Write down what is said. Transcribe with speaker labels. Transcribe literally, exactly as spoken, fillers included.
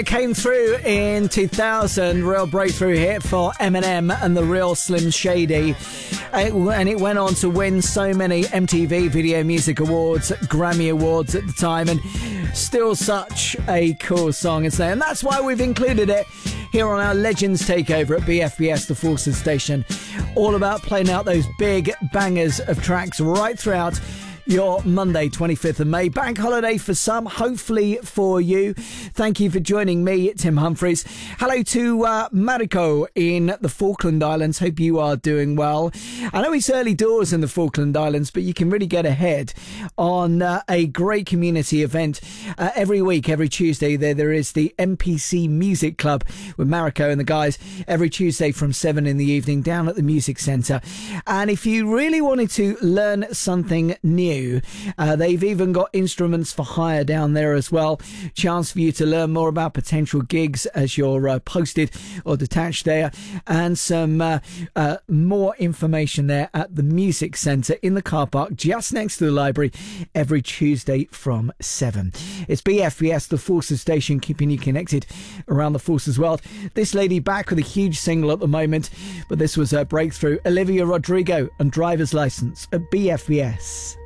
Speaker 1: Came through in two thousand, real breakthrough hit for Eminem and the Real Slim Shady. It, and it went on to win so many M T V Video Music Awards, Grammy Awards at the time, and still such a cool song. And that's why we've included it here on our Legends Takeover at B F B S, the Forces station. All about playing out those big bangers of tracks right throughout your Monday, twenty-fifth of May. Bank holiday for some, hopefully for you. Thank you for joining me, Tim Humphries. Hello to uh, Mariko in the Falkland Islands. Hope you are doing well. I know it's early doors in the Falkland Islands, but you can really get ahead on uh, a great community event. Uh, every week, every Tuesday, there there is the M P C Music Club with Mariko and the guys every Tuesday from seven in the evening down at the Music Centre. And if you really wanted to learn something new, Uh, they've even got instruments for hire down there as well. Chance for you to learn more about potential gigs as you're uh, posted or detached there, and some uh, uh, more information there at the Music Centre in the car park just next to the library every Tuesday from seven. It's B F B S, the Forces station, keeping you connected around the Forces world. This lady back with a huge single at the moment, but this was her breakthrough. Olivia Rodrigo and Driver's License at B F B S.